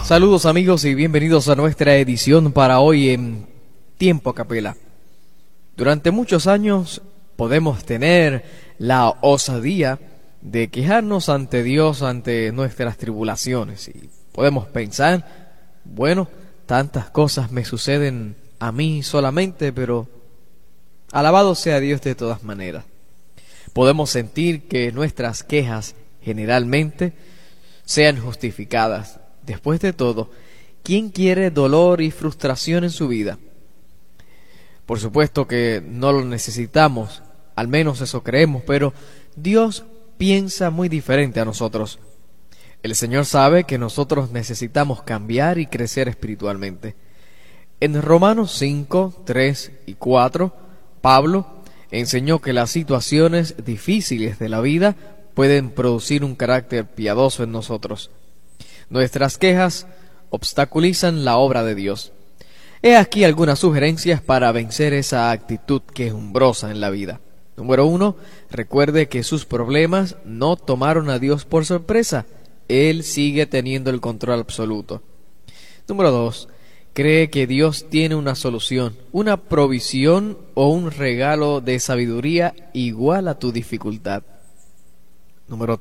Saludos amigos y bienvenidos a nuestra edición para hoy en Tiempo a Capela. Durante muchos años podemos tener la osadía de quejarnos ante Dios ante nuestras tribulaciones y podemos pensar, bueno, tantas cosas me suceden a mí solamente, pero alabado sea Dios de todas maneras. Podemos sentir que nuestras quejas generalmente sean justificadas. Después de todo, ¿quién quiere dolor y frustración en su vida? Por supuesto que no lo necesitamos, al menos eso creemos, pero Dios piensa muy diferente a nosotros. El Señor sabe que nosotros necesitamos cambiar y crecer espiritualmente. En Romanos 5, 3 y 4, Pablo enseñó que las situaciones difíciles de la vida pueden producir un carácter piadoso en nosotros. Nuestras quejas obstaculizan la obra de Dios. He aquí algunas sugerencias para vencer esa actitud quejumbrosa en la vida. Número 1. Recuerde que sus problemas no tomaron a Dios por sorpresa. Él sigue teniendo el control absoluto. Número 2. Cree que Dios tiene una solución, una provisión o un regalo de sabiduría igual a tu dificultad. Número